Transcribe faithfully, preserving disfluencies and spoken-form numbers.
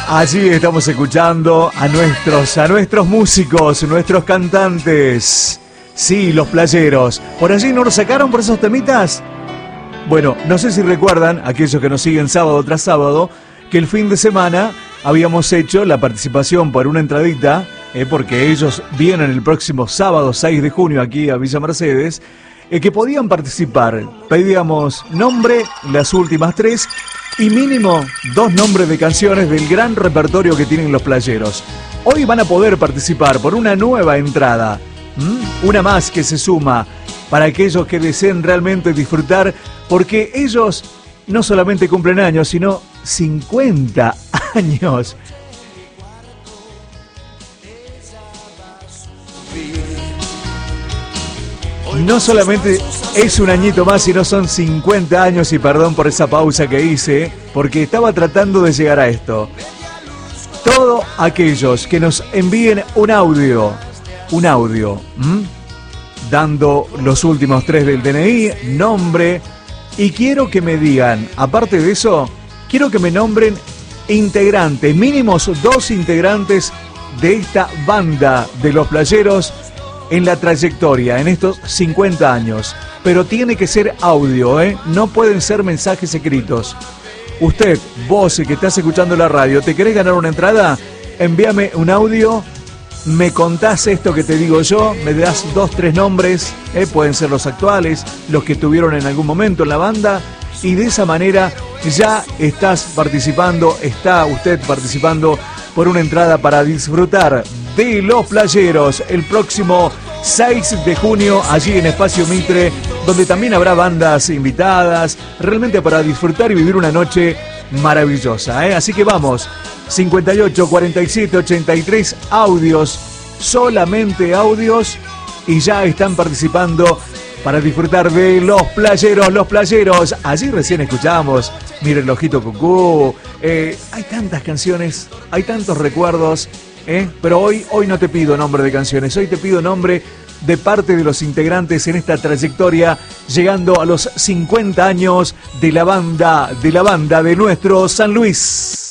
Allí estamos escuchando a nuestros, a nuestros músicos, nuestros cantantes. Sí, los playeros. ¿Por allí no nos sacaron por esos temitas? Bueno, no sé si recuerdan, aquellos que nos siguen sábado tras sábado, que el fin de semana habíamos hecho la participación por una entradita, eh, porque ellos vienen el próximo sábado seis de junio aquí a Villa Mercedes, eh, que podían participar. Pedíamos nombre, las últimas tres, y mínimo dos nombres de canciones del gran repertorio que tienen los playeros. Hoy van a poder participar por una nueva entrada, ¿Mm? una más que se suma para aquellos que deseen realmente disfrutar, porque ellos no solamente cumplen años, sino cincuenta años. No solamente es un añito más, sino son cincuenta años, y perdón por esa pausa que hice, porque estaba tratando de llegar a esto. Todos aquellos que nos envíen un audio, un audio, ¿m? dando los últimos tres del D N I, nombre, y quiero que me digan, aparte de eso, quiero que me nombren integrantes, mínimos dos integrantes de esta banda de los playeros en la trayectoria, en estos cincuenta años. Pero tiene que ser audio, ¿eh? No pueden ser mensajes escritos. Usted, vos que estás escuchando la radio, ¿te querés ganar una entrada? Envíame un audio, me contás esto que te digo yo, me das dos, tres nombres, ¿eh? Pueden ser los actuales, los que estuvieron en algún momento en la banda, y de esa manera ya estás participando, está usted participando por una entrada para disfrutar de los playeros el próximo seis de junio allí en Espacio Mitre, donde también habrá bandas invitadas, realmente para disfrutar y vivir una noche maravillosa, ¿eh? Así que vamos, cincuenta y ocho, cuarenta y siete, ochenta y tres audios, solamente audios, y ya están participando para disfrutar de los playeros, los playeros. Allí recién escuchamos Mi relojito cucú, eh, hay tantas canciones, hay tantos recuerdos, ¿eh? Pero hoy, hoy no te pido nombre de canciones, hoy te pido nombre de parte de los integrantes en esta trayectoria, llegando a los cincuenta años de la banda, de la banda de nuestro San Luis.